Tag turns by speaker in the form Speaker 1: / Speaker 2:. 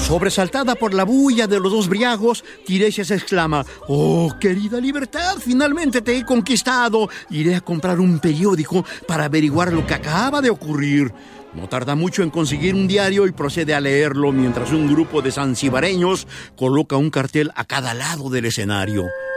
Speaker 1: Sobresaltada por la bulla de los dos briagos, Tiresias exclama: «Oh, querida libertad, finalmente te he conquistado. Iré a comprar un periódico para averiguar lo que acaba de ocurrir». No tarda mucho en conseguir un diario y procede a leerlo mientras un grupo de zanzibareños coloca un cartel a cada lado del escenario.